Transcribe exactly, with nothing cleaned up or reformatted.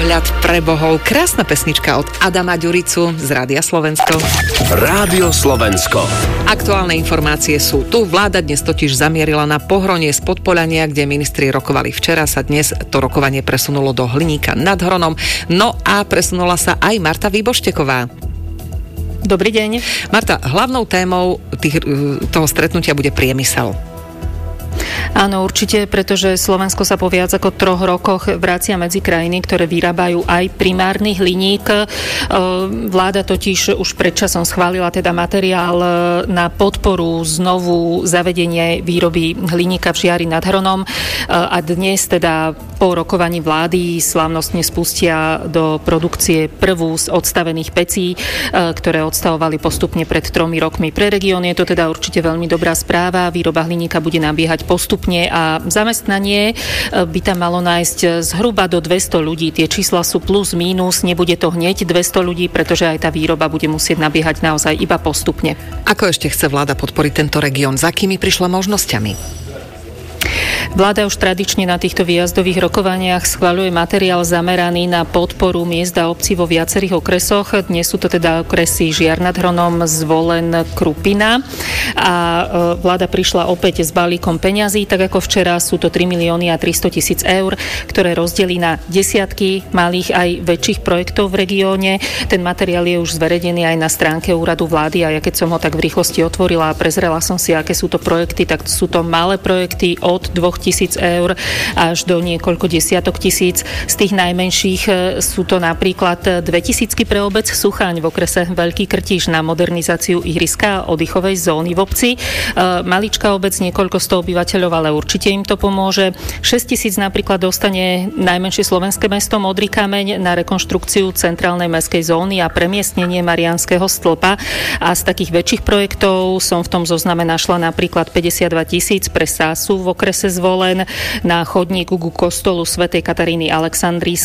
Pohľad pre bohov. Krásna pesnička od Adama Ďuricu z Rádia Slovensko. Rádio Slovensko. Aktuálne informácie sú tu. Vláda dnes totiž zamierila na Pohronie z Podpoľania, kde ministri rokovali včera. Sa dnes to rokovanie presunulo do Hliníka nad Hronom. No a presunula sa aj Marta Výbošteková. Dobrý deň. Marta, hlavnou témou tých, toho stretnutia bude priemysel. Áno, určite, pretože Slovensko sa po viac ako troch rokoch vracia medzi krajiny, ktoré vyrábajú aj primárny hliník. Vláda totiž už predčasom schválila teda materiál na podporu znovu zavedenie výroby hliníka v Žiari nad Hronom a dnes teda po rokovaní vlády slávnostne spustia do produkcie prvú z odstavených pecí, ktoré odstavovali postupne pred tromi rokmi pre región. Je to teda určite veľmi dobrá správa. Výroba hliníka bude nabiehať postupne a zamestnanie by tam malo nájsť zhruba do dvesto ľudí. Tie čísla sú plus, mínus, nebude to hneď dvesto ľudí, pretože aj tá výroba bude musieť nabiehať naozaj iba postupne. Ako ešte chce vláda podporiť tento región? Za kými prišla možnosťami? Vláda už tradične na týchto výjazdových rokovaniach schvaľuje materiál zameraný na podporu miest a obcí vo viacerých okresoch. Dnes sú to teda okresy Žiar nad Hronom, Zvolen, Krupina. A vláda prišla opäť s balíkom peňazí, tak ako včera sú to tri milióny a tristo tisíc eur, ktoré rozdelí na desiatky malých aj väčších projektov v regióne. Ten materiál je už zverejnený aj na stránke úradu vlády a ja keď som ho tak v rýchlosti otvorila a prezrela som si, aké sú to projekty, tak sú to malé projekty od dvoch tisíc eur až do niekoľko desiatok tisíc. Z tých najmenších sú to napríklad dvetisícky pre obec Suchaň v okrese Veľký Krtíš na modernizáciu ihriska a oddychovej zóny v obci. Maličká obec, niekoľko sto obyvateľov, ale určite im to pomôže. šesť tisíc napríklad dostane najmenšie slovenské mesto Modrý Kameň na rekonštrukciu centrálnej mestskej zóny a premiestnenie Mariánskeho stĺpa. A z takých väčších projektov som v tom zozname našla napríklad päťdesiatdva tisíc pre Sásu v okrese Zvolen, na chodníku ku kostolu svätej Kataríny Alexandrijskej